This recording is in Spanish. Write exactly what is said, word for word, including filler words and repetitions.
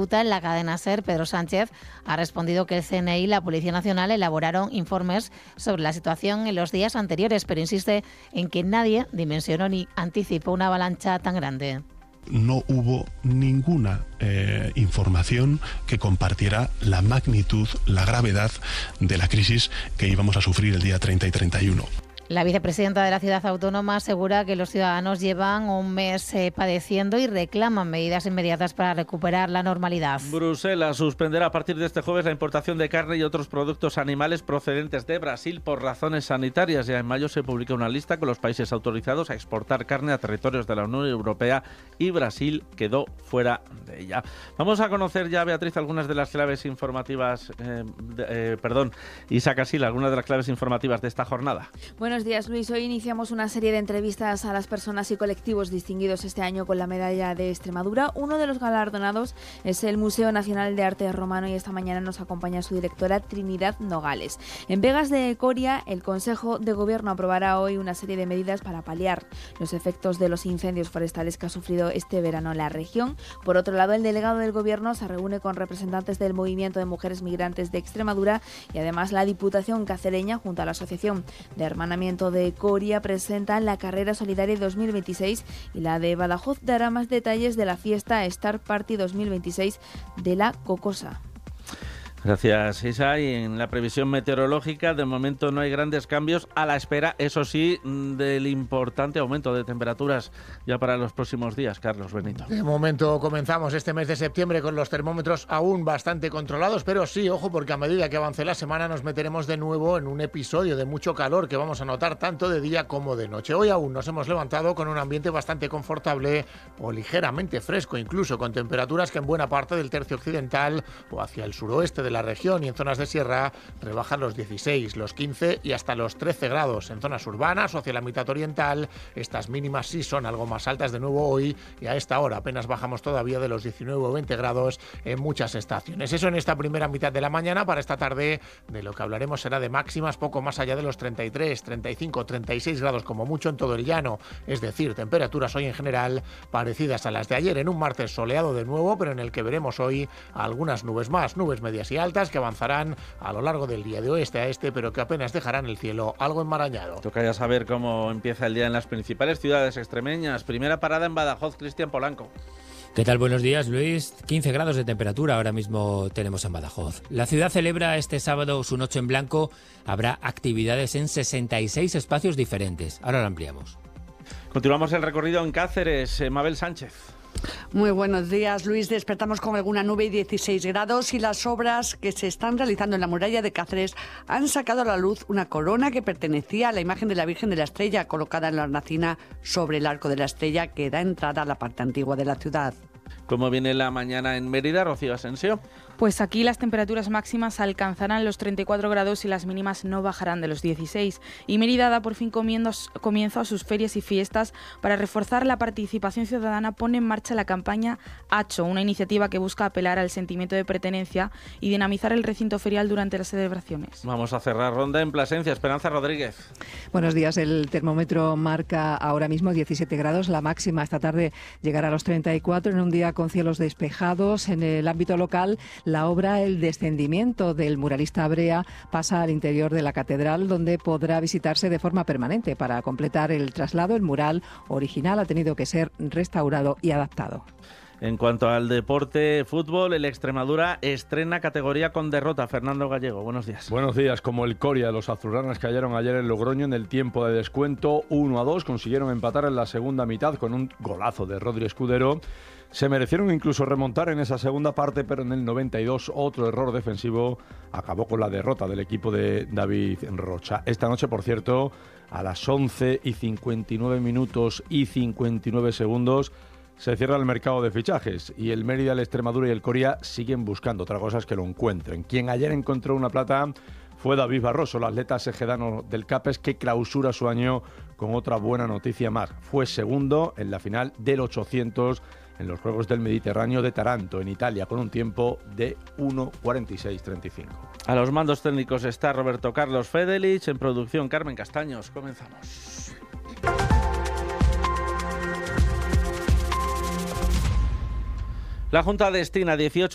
absoluta en la cadena SER, Pedro Sánchez, ha respondido que el C N I y la Policía Nacional elaboraron informes sobre la situación en los días anteriores, pero insiste en que nadie dimensionó ni anticipó una avalancha tan grande. No hubo ninguna eh, información que compartiera la magnitud, la gravedad de la crisis que íbamos a sufrir el día treinta y treinta y uno. La vicepresidenta de la ciudad autónoma asegura que los ciudadanos llevan un mes eh, padeciendo y reclaman medidas inmediatas para recuperar la normalidad. Bruselas suspenderá a partir de este jueves la importación de carne y otros productos animales procedentes de Brasil por razones sanitarias. Ya en mayo se publicó una lista con los países autorizados a exportar carne a territorios de la Unión Europea y Brasil quedó fuera de ella. Vamos a conocer ya, Beatriz, algunas de las claves informativas, eh, de, eh, perdón, Isa Casil, algunas de las claves informativas de esta jornada. Buenos días, Luis. Hoy iniciamos una serie de entrevistas a las personas y colectivos distinguidos este año con la Medalla de Extremadura. Uno de los galardonados es el Museo Nacional de Arte Romano y esta mañana nos acompaña su directora Trinidad Nogales. En Vegas de Coria, el Consejo de Gobierno aprobará hoy una serie de medidas para paliar los efectos de los incendios forestales que ha sufrido este verano la región. Por otro lado, el delegado del Gobierno se reúne con representantes del Movimiento de Mujeres Migrantes de Extremadura y además la Diputación Cacereña junto a la Asociación de Hermanamiento de Coria presentan la Carrera Solidaria dos mil veintiséis y la de Badajoz dará más detalles de la fiesta Star Party dos mil veintiséis de la Cocosa. Gracias, Isa. Y en la previsión meteorológica, de momento no hay grandes cambios, a la espera, eso sí, del importante aumento de temperaturas ya para los próximos días. Carlos Benito. De momento comenzamos este mes de septiembre con los termómetros aún bastante controlados, pero sí, ojo, porque a medida que avance la semana nos meteremos de nuevo en un episodio de mucho calor que vamos a notar tanto de día como de noche. Hoy aún nos hemos levantado con un ambiente bastante confortable o ligeramente fresco, incluso con temperaturas que en buena parte del tercio occidental o hacia el suroeste de la región y en zonas de sierra rebajan los dieciséis, los quince y hasta los trece grados. En zonas urbanas o hacia la mitad oriental, estas mínimas sí son algo más altas de nuevo hoy y a esta hora apenas bajamos todavía de los diecinueve o veinte grados en muchas estaciones. Eso en esta primera mitad de la mañana. Para esta tarde de lo que hablaremos será de máximas poco más allá de los treinta y tres, treinta y cinco, treinta y seis grados como mucho en todo el llano, es decir, temperaturas hoy en general parecidas a las de ayer en un martes soleado de nuevo, pero en el que veremos hoy algunas nubes más, nubes medias y altas que avanzarán a lo largo del día de oeste a este, pero que apenas dejarán el cielo algo enmarañado. Toca ya saber cómo empieza el día en las principales ciudades extremeñas. Primera parada en Badajoz, Cristian Polanco. ¿Qué tal? Buenos días, Luis. quince grados de temperatura ahora mismo tenemos en Badajoz. La ciudad celebra este sábado su Noche en Blanco. Habrá actividades en sesenta y seis espacios diferentes. Ahora lo ampliamos. Continuamos el recorrido en Cáceres. Mabel Sánchez. Muy buenos días, Luis. Despertamos con alguna nube y dieciséis grados y las obras que se están realizando en la muralla de Cáceres han sacado a la luz una corona que pertenecía a la imagen de la Virgen de la Estrella colocada en la hornacina sobre el Arco de la Estrella que da entrada a la parte antigua de la ciudad. ¿Cómo viene la mañana en Mérida, Rocío Asensio? Pues aquí las temperaturas máximas alcanzarán los treinta y cuatro grados y las mínimas no bajarán de los dieciséis. Y Mérida da por fin comienzo a sus ferias y fiestas. Para reforzar la participación ciudadana pone en marcha la campaña Hacho, una iniciativa que busca apelar al sentimiento de pertenencia y dinamizar el recinto ferial durante las celebraciones. Vamos a cerrar ronda en Plasencia. Esperanza Rodríguez. Buenos días. El termómetro marca ahora mismo diecisiete grados. La máxima esta tarde llegará a los treinta y cuatro en un día con cielos despejados. En el ámbito local, la obra El descendimiento del muralista Brea pasa al interior de la catedral, donde podrá visitarse de forma permanente. Para completar el traslado, el mural original ha tenido que ser restaurado y adaptado. En cuanto al deporte, fútbol, el Extremadura estrena categoría con derrota. Fernando Gallego, buenos días. Buenos días. Como el Coria, los azulgranas cayeron ayer en Logroño en el tiempo de descuento uno a dos. Consiguieron empatar en la segunda mitad con un golazo de Rodri Escudero. Se merecieron incluso remontar en esa segunda parte, pero en el noventa y dos otro error defensivo acabó con la derrota del equipo de David Rocha. Esta noche, por cierto, a las once y cincuenta y nueve minutos y cincuenta y nueve segundos, se cierra el mercado de fichajes y el Mérida, el Extremadura y el Coria siguen buscando. Otra cosa es que lo encuentren. Quien ayer encontró una plata fue David Barroso, el atleta segedano del CAPES, que clausura su año con otra buena noticia más. Fue segundo en la final del ochocientos en los Juegos del Mediterráneo de Taranto, en Italia, con un tiempo de uno cuarenta y seis treinta y cinco. A los mandos técnicos está Roberto Carlos Fedelich, en producción Carmen Castaños. Comenzamos. La Junta destina dieciocho